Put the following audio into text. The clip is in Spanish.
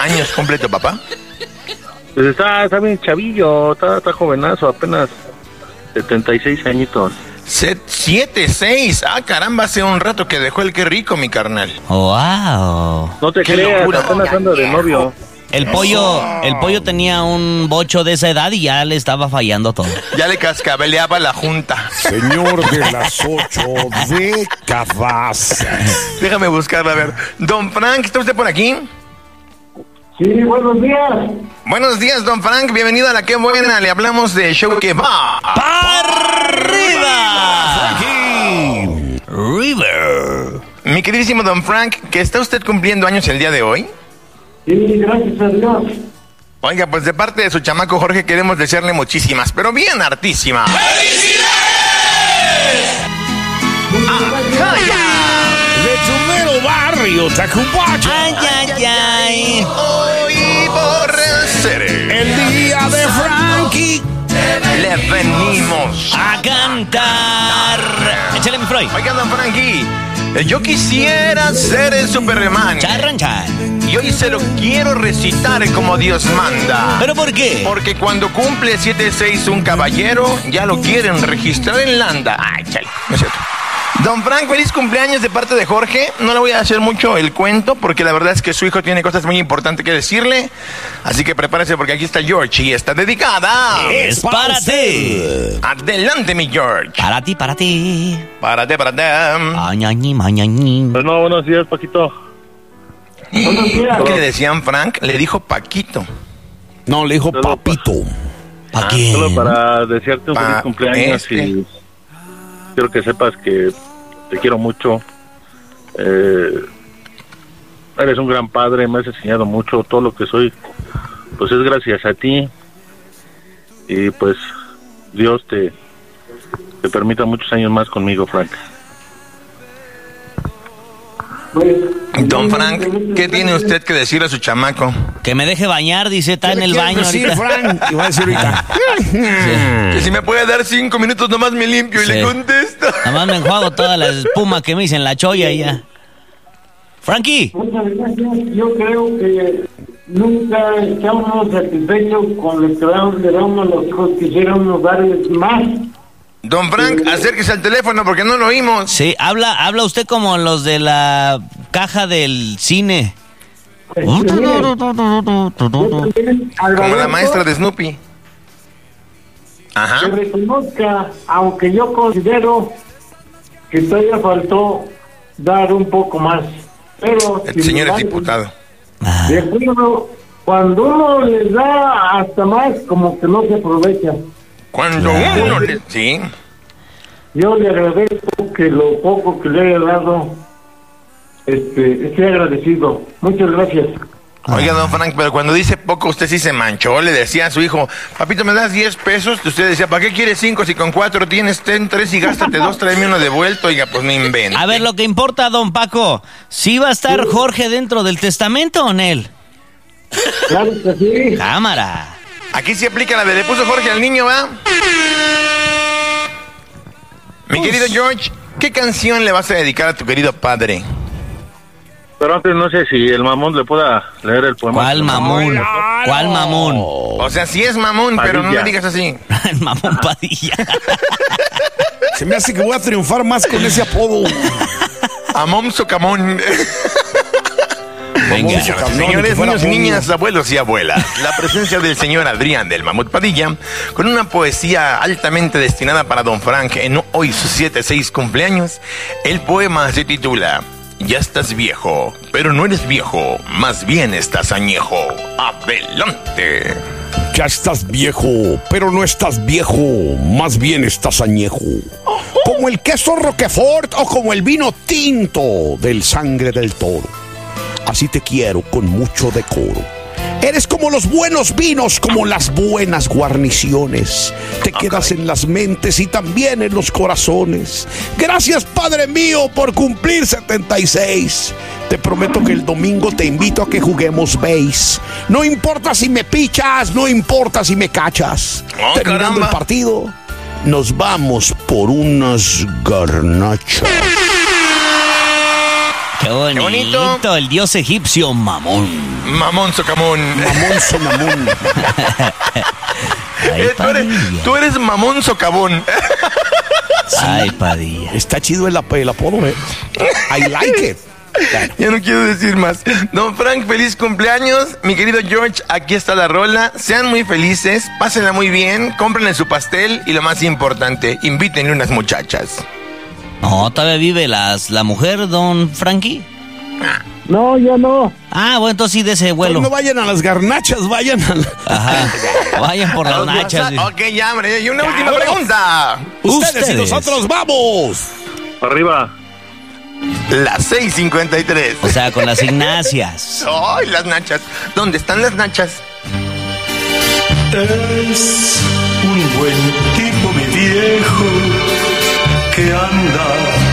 años cumple tu papá? Pues está bien chavillo, está jovenazo, apenas 76 añitos. 7, 6. Ah, caramba, hace un rato que dejó el Qué Rico, mi carnal. Wow. No te Qué creas, locura. apenas anda de novio. El pollo tenía un bocho de esa edad y ya le estaba fallando todo. Ya le cascabeleaba la junta. Señor de las 8 décadas. Déjame buscarla, a ver. Don Frank, ¿está usted por aquí? Sí, buenos días. Buenos días, don Frank. Bienvenido a La Qué Buena. Le hablamos de Show que va. ¡Arriba! River. Mi queridísimo don Frank, ¿que está usted cumpliendo años el día de hoy? Sí, gracias a Dios. Oiga, pues de parte de su chamaco Jorge queremos desearle muchísimas, pero bien hartísimas. De tu mero barrio, Tacubaya. Ay, ay, ay. Hoy por ser El día de Frankie. le venimos. A cantar. Échale mi Freud. Oiga, don Frankie, yo quisiera ser el Superman. Charranchan. Y hoy se lo quiero recitar como Dios manda. ¿Pero por qué? Porque cuando cumple 7-6 un caballero, ya lo quieren registrar en Landa. Ay, chale, no es cierto. Don Frank, feliz cumpleaños de parte de Jorge. No le voy a hacer mucho el cuento, porque la verdad es que su hijo tiene cosas muy importantes que decirle. Así que prepárese, porque aquí está George y está dedicada. Es para ti. Adelante, mi George. Para ti, para ti. Párate. Mañañi, mañañi. Bueno, buenos días, Paquito. Buenos días. ¿Qué le decían, Frank? Le dijo Paquito. No, le dijo Solo papito. ¿Para quién? Solo para desearte un Pa- feliz cumpleaños y quiero que sepas que te quiero mucho. Eres un gran padre, me has enseñado mucho. Todo lo que soy, pues es gracias a ti. Y pues Dios te permita muchos años más conmigo, Frank. Pues, Don Frank, ¿qué tiene usted que decir a su chamaco? Que me deje bañar, dice, está en el ¿Qué baño quieres decir, ahorita. Frank? Y va a decir ahorita. Que si me puede dar 5 minutos nomás me limpio y Sí. le contesto. Nada más me enjuago toda la espuma que me hice en la cholla y ya. Frankie. muchas gracias. Yo creo que nunca estamos satisfechos con lo que le damos a los hijos. Quisiéramos darles más. Don Frank, acérquese al teléfono porque no lo oímos. Sí, habla usted como los de la caja del cine. Como la maestra de Snoopy. Ajá. Que reconozca, aunque yo considero que todavía faltó dar un poco más. Pero Este señor es diputado. de acuerdo, cuando uno les da hasta más, como que no se aprovecha. Cuando uno le... Sí. Yo le agradezco que lo poco que le haya dado, estoy agradecido. Muchas gracias. Oiga, don Frank, pero cuando dice poco, usted sí se manchó. Le decía a su hijo, papito, ¿me das 10 pesos? Usted decía, ¿para qué quieres 5 si con 4 tienes? Ten 3 y gástate 2, tráeme uno de vuelto. Oiga, pues no invente. A ver, lo que importa, don Paco, ¿sí va a estar Jorge dentro del testamento o en él? Claro que sí. Cámara. Aquí se aplica la de le puso Jorge al niño, ¿va? Mi querido George, ¿qué canción le vas a dedicar a tu querido padre? Pero antes no sé si el mamón le pueda leer el poema. ¿Cuál mamón? ¿Cuál mamón? O sea, sí es mamón, pero no me digas así. El mamón Padilla. Se me hace que voy a triunfar más con ese apodo. Amón Socamón. Venga. Señores, niños y niñas, abuelos y abuelas, la presencia del señor Adrián del Mamut Padilla con una poesía altamente destinada para don Frank en hoy sus 7-6 cumpleaños. El poema se titula Ya estás viejo, pero no eres viejo, más bien estás añejo. Adelante. Ya estás viejo, pero no estás viejo, más bien estás añejo. Como el queso Roquefort o como el vino tinto del Sangre del Toro. Así te quiero con mucho decoro. Eres como los buenos vinos, como las buenas guarniciones. Te quedas en las mentes y también en los corazones. Gracias, Padre mío, por cumplir 76. Te prometo que el domingo te invito a que juguemos base. No importa si me pichas, no importa si me cachas. Oh, Terminando caramba. el partido, nos vamos por unas garnachas. Qué Qué bonito. El dios egipcio Mamón. Mamón Socamón. Mamón Sonamón. Ay, Tú eres Mamón Socavón. Ay, Padilla. Está chido el apodo, I like it. Ya no quiero decir más. Don Frank, feliz cumpleaños. Mi querido George, aquí está la rola. Sean muy felices, pásenla muy bien, cómprenle su pastel y lo más importante, invítenle unas muchachas. No, todavía vive la mujer, don Frankie. No, ya no. Ah, bueno, entonces sí de ese vuelo. No vayan a las garnachas, vayan a Ajá. Vayan por las nachas. Ok, ya, hombre. Y una última pregunta. Ustedes y nosotros vamos. Arriba. Las 6:53. O sea, con las Ignacias. Ay, las nachas. ¿Dónde están las nachas? Es un buen tipo, mi viejo, que anda